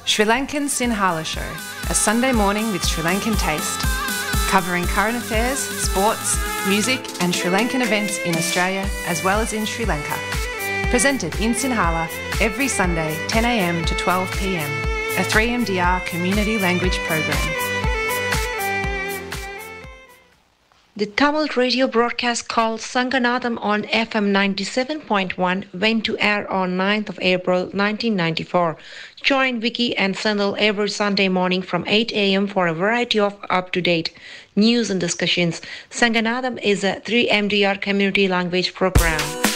Sri Lankan Sinhala Show, a Sunday morning with Sri Lankan taste, covering current affairs, sports, music and Sri Lankan events in Australia as well as in Sri Lanka. Presented in Sinhala every Sunday 10am to 12pm, a 3MDR community language program. The Tamil radio broadcast called Sanganadam on FM 97.1 went to air on 9th of April 1994. Join Vicky and Sandal every Sunday morning from 8 a.m. for a variety of up-to-date news and discussions. Sanganadam is a 3MDR community language program.